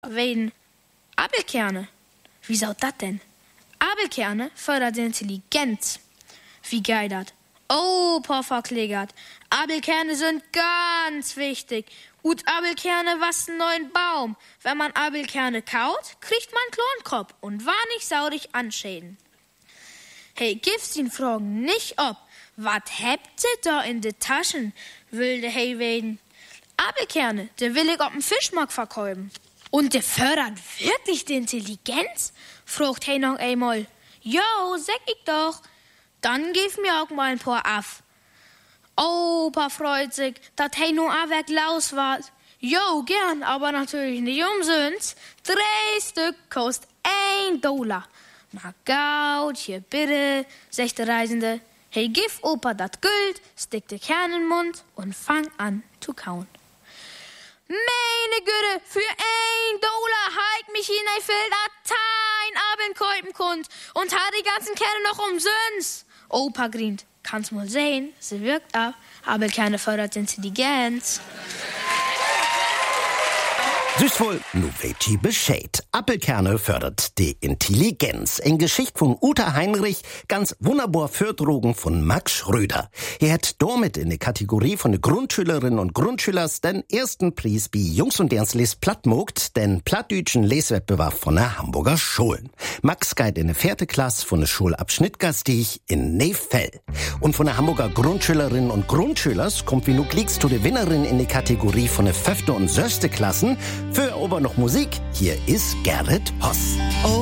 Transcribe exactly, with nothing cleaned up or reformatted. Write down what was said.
Wegen Apfelkerne. Wie soll das denn? Apfelkerne fördern die Intelligenz. Wie geil das? Oh, Paar verklägert. Apfelkerne sind ganz wichtig. Ut Apfelkerne wachsen neuen Baum. Wenn man Apfelkerne kaut, kriegt man Klonkopf und war nicht saurig anschäden. Hey, gibst ihn Fragen nicht ob. Wat habt ihr da in de Taschen? Will de hey weden. Apfelkerne, der will ich ob'n Fischmarkt verkäuben. Und der fördert wirklich die Intelligenz? Fragt hey noch einmal. Jo, sag ich doch. Dann gib mir auch mal ein paar af. Opa freut sich, dat hey nur awerk laus wart. Jo, gern, aber natürlich nicht umsonst. Drei Stück kost ein Dollar. Na gaut, hier bitte, sagt der Reisende. Hey, gib Opa dat Geld, stick de Kern in den Mund und fang an zu kauen. Meine Güte, für ein Dollar halt mich in ein Feld Atein Abendkäupen kund und hat die ganzen Kerne noch umsonst. Opa grient, kannst mal sehen, sie wirkt ab, aber keine fördert Intelligenz. Süß wohl, nu weht die Bescheid. Apfelkerne fördert die Intelligenz. In Geschichte von Uta Heinrich, ganz wunderbar Fördrogen von Max Schröder. Er hat damit in der Kategorie von den Grundschülerinnen und Grundschülers den ersten Preis bei Jungs und Derns Les Plattmogt, den plattdütschen Leswettbewerb von der Hamburger Schulen. Max geht in der vierte Klasse von der Schulabschnitt Gastig in Neufell. Und von der Hamburger Grundschülerinnen und Grundschülers kommt wie nu Klicks zu der Winnerin in der Kategorie von der fünfte und sechste Klassen. Für aber noch Musik, hier ist Gerrit Hoss.